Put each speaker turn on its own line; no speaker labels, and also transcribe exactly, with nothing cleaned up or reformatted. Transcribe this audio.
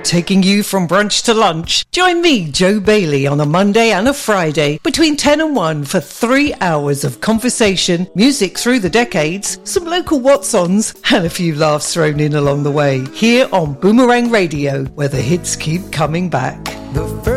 taking you from brunch to lunch. Join me, Joe Bailey, on a Monday and a Friday between ten and one for three hours of conversation, music through the decades, some local what's-ons, and a few laughs thrown in along the way. Here on Boomerang Radio, where the hits keep coming back.
The